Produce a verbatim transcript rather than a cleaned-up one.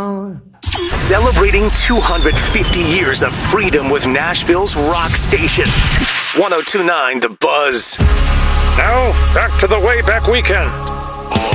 out. Celebrating two hundred fifty years of freedom with Nashville's rock station. one oh two point nine The Buzz. Now, back to the Way Back Weekend.